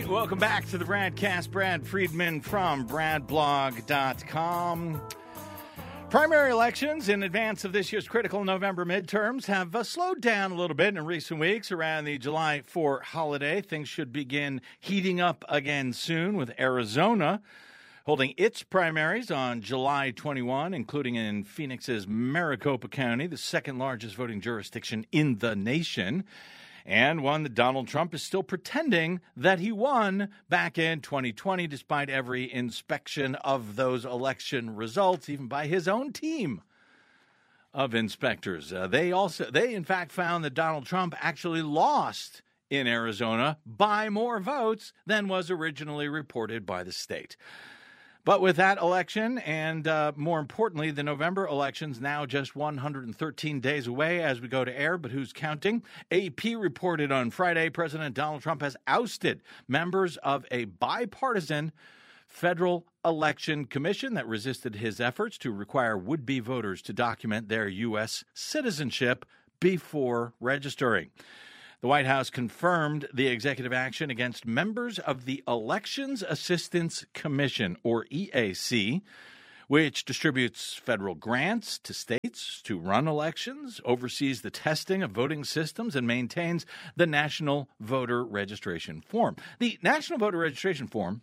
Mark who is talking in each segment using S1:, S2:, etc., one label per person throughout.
S1: Welcome back to the Bradcast. Brad Friedman from BradBlog.com. Primary elections in advance of this year's critical November midterms have slowed down a little bit in recent weeks around the July 4th holiday. Things should begin heating up again soon, with Arizona holding its primaries on July 21, including in Phoenix's Maricopa County, the second largest voting jurisdiction in the nation, and one that Donald Trump is still pretending that he won back in 2020, despite every inspection of those election results, even by his own team of inspectors. They in fact found that Donald Trump actually lost in Arizona by more votes than was originally reported by the state. But with that election and, more importantly, the November elections now just 113 days away as we go to air, but who's counting? AP reported on Friday President Donald Trump has ousted members of a bipartisan Federal Election Commission that resisted his efforts to require would-be voters to document their U.S. citizenship before registering. The White House confirmed the executive action against members of the Elections Assistance Commission, or EAC, which distributes federal grants to states to run elections, oversees the testing of voting systems, and maintains the National Voter Registration Form. The National Voter Registration Form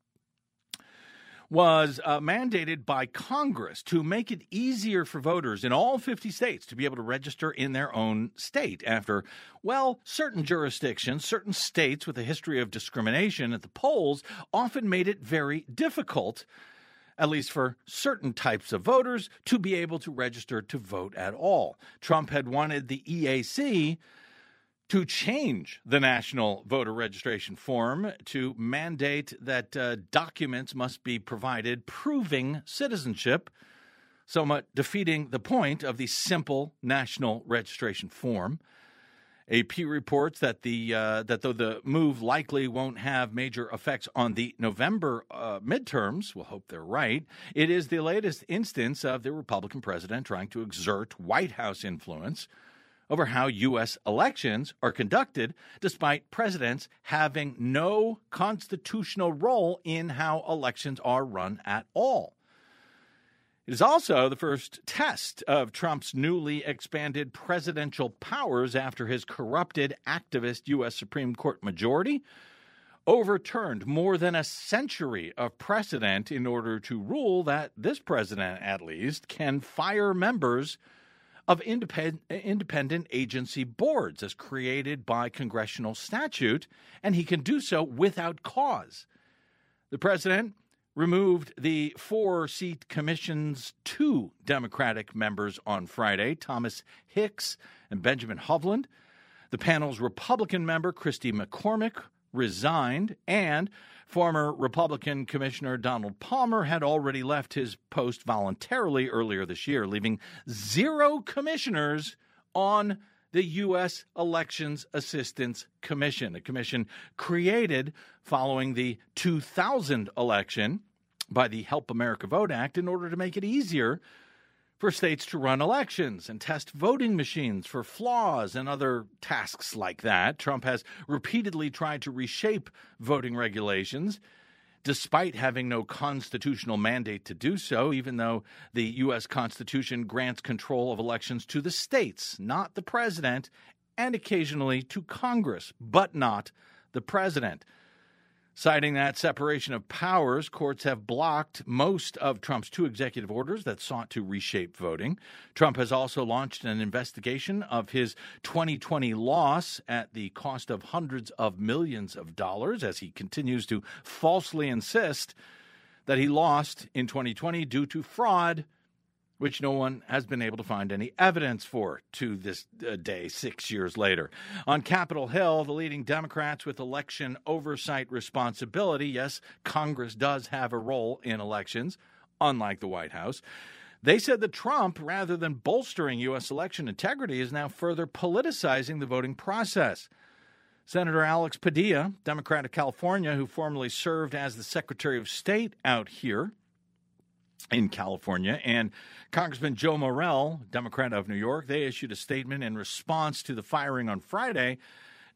S1: was mandated by Congress to make it easier for voters in all 50 states to be able to register in their own state after, well, certain jurisdictions, certain states with a history of discrimination at the polls often made it very difficult, at least for certain types of voters, to be able to register to vote at all. Trump had wanted the EAC to change the National Voter Registration Form to mandate that documents must be provided proving citizenship, somewhat defeating the point of the simple National Registration Form. AP reports that though the move likely won't have major effects on the November midterms, we'll hope they're right, it is the latest instance of the Republican president trying to exert White House influence over how U.S. elections are conducted, despite presidents having no constitutional role in how elections are run at all. It is also the first test of Trump's newly expanded presidential powers after his corrupted activist U.S. Supreme Court majority overturned more than a century of precedent in order to rule that this president, at least, can fire members of independent agency boards as created by congressional statute, and he can do so without cause. The president removed the 4-seat commission's 2 Democratic members on Friday, Thomas Hicks and Benjamin Hovland. The panel's Republican member, Christy McCormick, resigned, and former Republican Commissioner Donald Palmer had already left his post voluntarily earlier this year, leaving 0 commissioners on the U.S. Elections Assistance Commission, a commission created following the 2000 election by the Help America Vote Act in order to make it easier for states to run elections and test voting machines for flaws and other tasks like that. Trump has repeatedly tried to reshape voting regulations, despite having no constitutional mandate to do so, even though the U.S. Constitution grants control of elections to the states, not the president, and occasionally to Congress, but not the president. Citing that separation of powers, courts have blocked most of Trump's 2 executive orders that sought to reshape voting. Trump has also launched an investigation of his 2020 loss at the cost of hundreds of millions of dollars as he continues to falsely insist that he lost in 2020 due to fraud, which no one has been able to find any evidence for to this day, 6 years later. On Capitol Hill, the leading Democrats with election oversight responsibility, yes, Congress does have a role in elections, unlike the White House, they said that Trump, rather than bolstering U.S. election integrity, is now further politicizing the voting process. Senator Alex Padilla, Democrat of California, who formerly served as the Secretary of State out here in California, and Congressman Joe Morell, Democrat of New York, they issued a statement in response to the firing on Friday,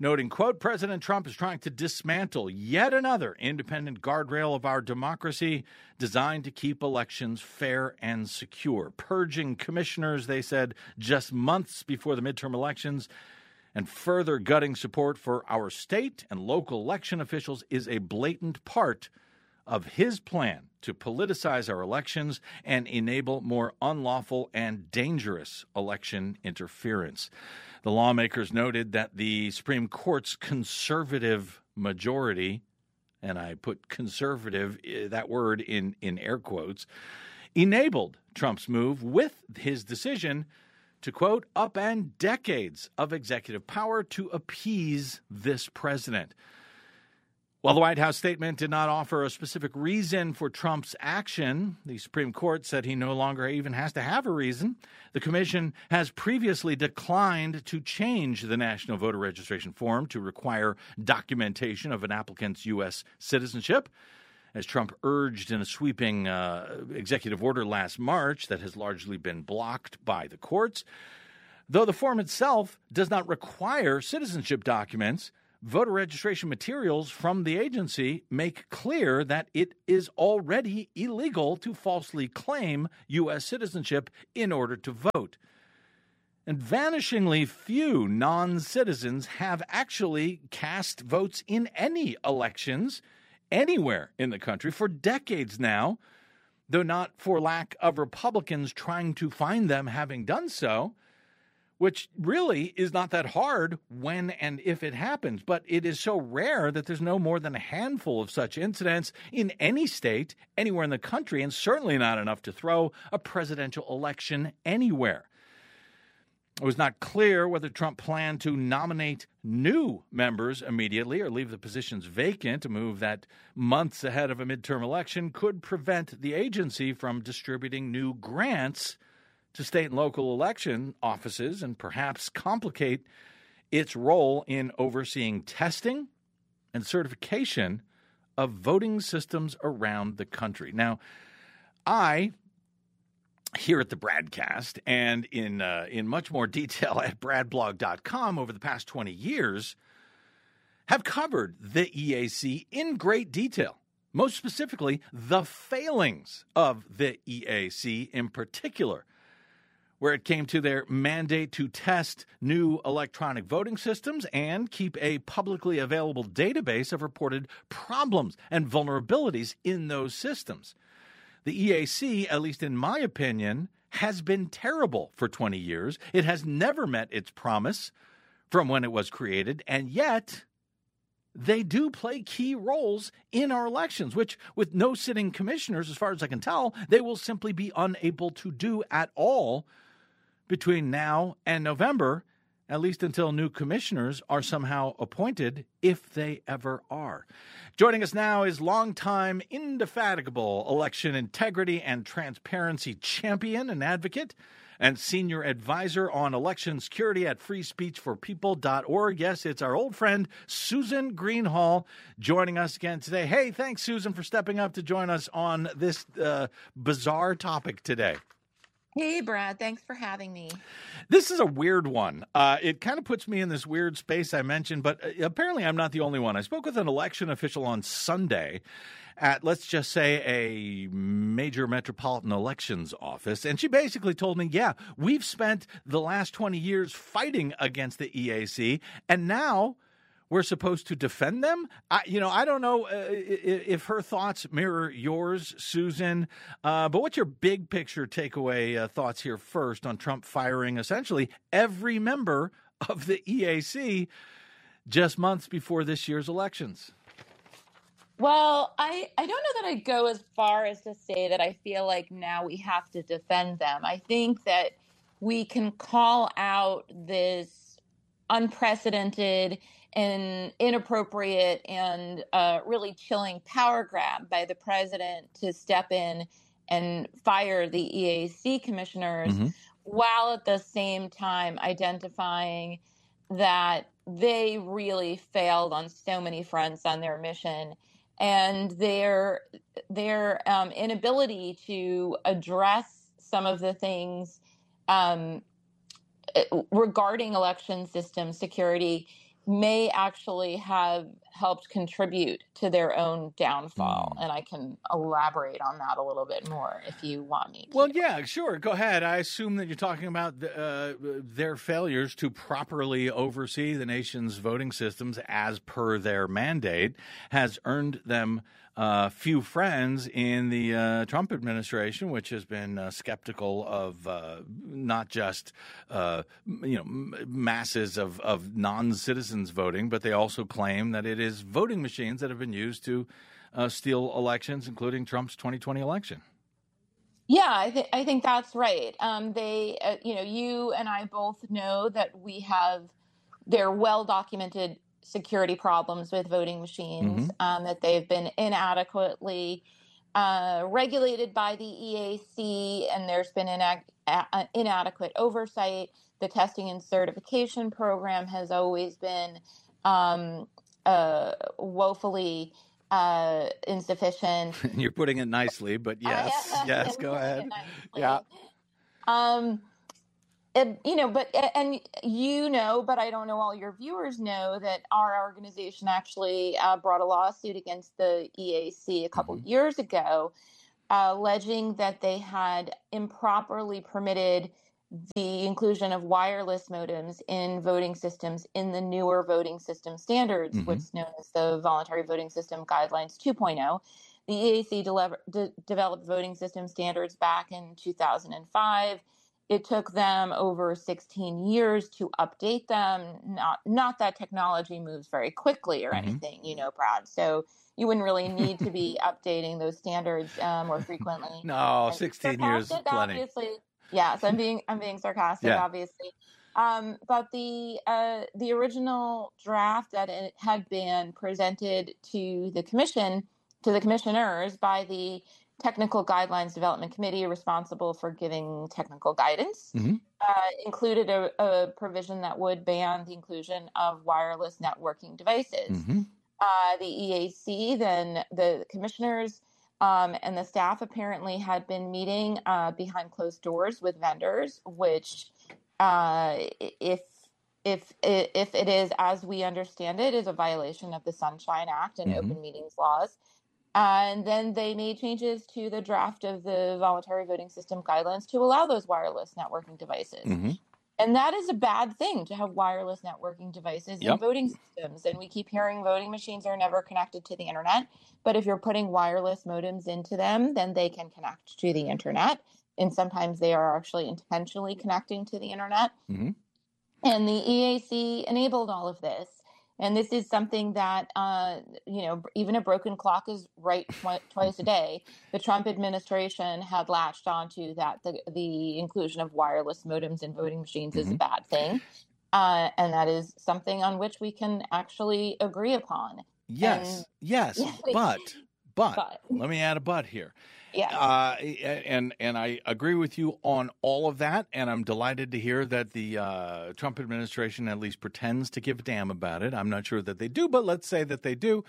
S1: noting, quote, President Trump is trying to dismantle yet another independent guardrail of our democracy designed to keep elections fair and secure. Purging commissioners, they said, just months before the midterm elections, and further gutting support for our state and local election officials is a blatant part of his plan to politicize our elections and enable more unlawful and dangerous election interference. The lawmakers noted that the Supreme Court's conservative majority, and I put conservative, that word in air quotes, enabled Trump's move with his decision to, quote, upend decades of executive power to appease this president. While the White House statement did not offer a specific reason for Trump's action, the Supreme Court said he no longer even has to have a reason. The commission has previously declined to change the national voter registration form to require documentation of an applicant's U.S. citizenship, as Trump urged in a sweeping executive order last March that has largely been blocked by the courts. Though the form itself does not require citizenship documents, voter registration materials from the agency make clear that it is already illegal to falsely claim U.S. citizenship in order to vote. And vanishingly few non-citizens have actually cast votes in any elections anywhere in the country for decades now, though not for lack of Republicans trying to find them having done so, which really is not that hard when and if it happens. But it is so rare that there's no more than a handful of such incidents in any state, anywhere in the country, and certainly not enough to throw a presidential election anywhere. It was not clear whether Trump planned to nominate new members immediately or leave the positions vacant, a move that months ahead of a midterm election could prevent the agency from distributing new grants to state and local election offices and perhaps complicate its role in overseeing testing and certification of voting systems around the country. Now, I, here at the Bradcast and in much more detail at bradblog.com over the past 20 years, have covered the EAC in great detail. Most specifically, the failings of the EAC in particular, where it came to their mandate to test new electronic voting systems and keep a publicly available database of reported problems and vulnerabilities in those systems. The EAC, at least in my opinion, has been terrible for 20 years. It has never met its promise from when it was created, and yet they do play key roles in our elections, which, with no sitting commissioners, as far as I can tell, they will simply be unable to do at all between now and November, at least until new commissioners are somehow appointed, if they ever are. Joining us now is longtime, indefatigable election integrity and transparency champion and advocate and senior advisor on election security at freespeechforpeople.org. Yes, it's our old friend, Susan Greenhalgh, joining us again today. Hey, thanks, Susan, for stepping up to join us on this bizarre topic today.
S2: Hey, Brad. Thanks for having me.
S1: This is a weird one. It kind of puts me in this weird space I mentioned, but apparently I'm not the only one. I spoke with an election official on Sunday at, let's just say, a major metropolitan elections office, and she basically told me, yeah, we've spent the last 20 years fighting against the EAC, and now we're supposed to defend them? I don't know if her thoughts mirror yours, Susan, but what's your big picture takeaway thoughts here first on Trump firing essentially every member of the EAC just months before this year's elections?
S2: Well, I don't know that I'd go as far as to say that I feel like now we have to defend them. I think that we can call out this unprecedented and inappropriate and really chilling power grab by the president to step in and fire the EAC commissioners, while at the same time identifying that they really failed on so many fronts on their mission, and their inability to address some of the things regarding election system security may actually have helped contribute to their own downfall. And I can elaborate on that a little bit more if you want me to.
S1: Well, yeah, sure. Go ahead. I assume that you're talking about their failures to properly oversee the nation's voting systems as per their mandate has earned them few friends in the Trump administration, which has been skeptical of not just masses of non-citizens voting, but they also claim that it is voting machines that have been used to steal elections, including Trump's 2020 election.
S2: Yeah, I think that's right. You and I both know that there are well-documented security problems with voting machines, that they've been inadequately regulated by the EAC, and there's been inadequate oversight. The testing and certification program has always been woefully insufficient.
S1: You're putting it nicely, but yes, go ahead. Yeah.
S2: But I don't know all your viewers know that our organization actually brought a lawsuit against the EAC a couple years ago, alleging that they had improperly permitted the inclusion of wireless modems in voting systems in the newer voting system standards, which is known as the Voluntary Voting System Guidelines 2.0. The EAC developed voting system standards back in 2005. It took them over 16 years to update them. Not that technology moves very quickly or anything, Brad. So you wouldn't really need to be updating those standards more frequently.
S1: No, 16 years is plenty.
S2: Obviously. Yeah, so I'm being sarcastic, obviously. But the original draft that it had been presented to the commissioners by the Technical Guidelines Development Committee responsible for giving technical guidance, included a provision that would ban the inclusion of wireless networking devices. The EAC, then the commissioners and the staff apparently had been meeting behind closed doors with vendors, which, if it is as we understand it, is a violation of the Sunshine Act and open meetings laws. And then they made changes to the draft of the Voluntary Voting System Guidelines to allow those wireless networking devices. And that is a bad thing, to have wireless networking devices in voting systems. And we keep hearing voting machines are never connected to the internet. But if you're putting wireless modems into them, then they can connect to the internet. And sometimes they are actually intentionally connecting to the internet. And the EAC enabled all of this. And this is something that, even a broken clock is right twice a day. The Trump administration had latched onto that. The inclusion of wireless modems in voting machines is a bad thing. And that is something on which we can actually agree upon.
S1: Yes, but let me add a but here.
S2: Yeah.
S1: And I agree with you on all of that, and I'm delighted to hear that the Trump administration at least pretends to give a damn about it. I'm not sure that they do, but let's say that they do.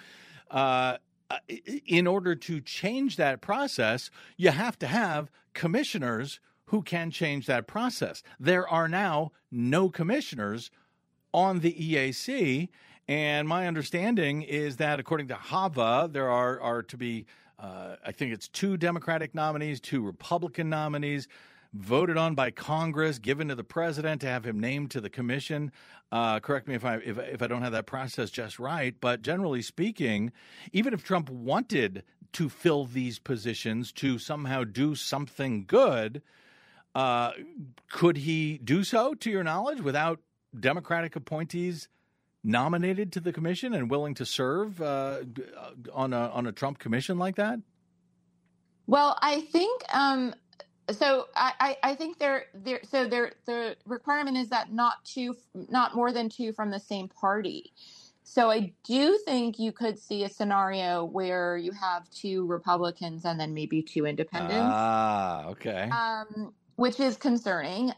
S1: In order to change that process, you have to have commissioners who can change that process. There are now no commissioners on the EAC, and my understanding is that according to HAVA, there are to be I think it's 2 Democratic nominees, 2 Republican nominees, voted on by Congress, given to the president to have him named to the commission. Correct me if I don't have that process just right. But generally speaking, even if Trump wanted to fill these positions to somehow do something good, could he do so, to your knowledge, without Democratic appointees nominated to the commission and willing to serve on a Trump commission like that?
S2: Well, I think so. I think the requirement is that not more than 2 from the same party. So I do think you could see a scenario where you have 2 Republicans and then maybe 2 independents.
S1: Ah, okay.
S2: Which is concerning.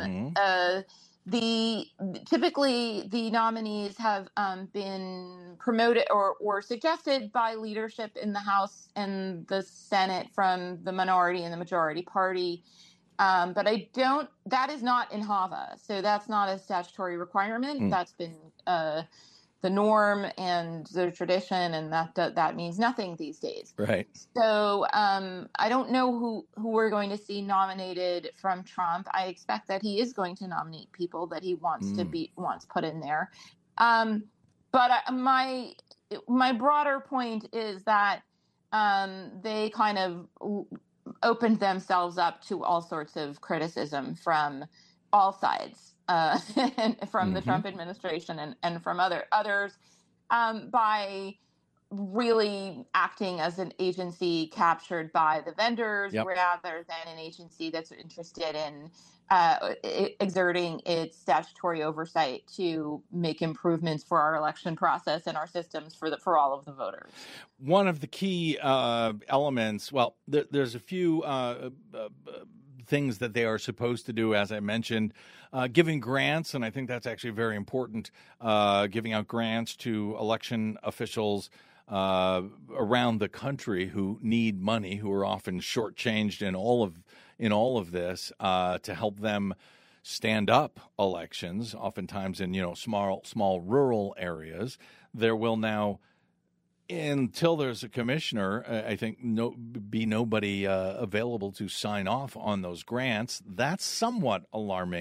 S2: Typically the nominees have been promoted or suggested by leadership in the House and the Senate from the minority and the majority party. But that is not in HAVA. So that's not a statutory requirement. That's been the norm and the tradition, and that means nothing these days.
S1: Right.
S2: So I don't know who we're going to see nominated from Trump. I expect that he is going to nominate people that he wants put in there. But my broader point is that they kind of opened themselves up to all sorts of criticism from all sides, and from the Trump administration and from others, by really acting as an agency captured by the vendors rather than an agency that's interested in exerting its statutory oversight to make improvements for our election process and our systems for all of the voters.
S1: One of the key elements, well, there's a few things that they are supposed to do, as I mentioned, giving grants, and I think that's actually very important, giving out grants to election officials around the country who need money, who are often shortchanged in all of this, to help them stand up elections, oftentimes in small rural areas. There will now, until there's a commissioner, I think be nobody available to sign off on those grants. That's somewhat alarming.